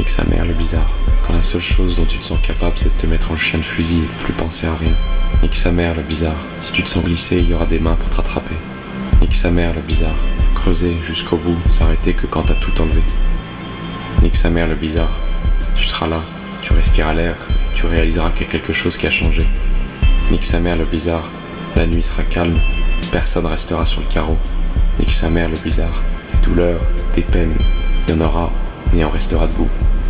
Nique sa mère le bizarre. Quand la seule chose dont tu te sens capable c'est de te mettre en chien de fusil et de plus penser à rien. Nique sa mère le bizarre. Si tu te sens glisser, il y aura des mains pour te rattraper. Nique sa mère le bizarre. Faut creuser jusqu'au bout, s'arrêter que quand t'as tout enlevé. Nique sa mère le bizarre. Tu seras là, tu respiras l'air et tu réaliseras qu'il y a quelque chose qui a changé. Nique sa mère le bizarre. La nuit sera calme, personne restera sur le carreau. Nique sa mère le bizarre. Des douleurs, des peines, il y en aura, mais on restera debout.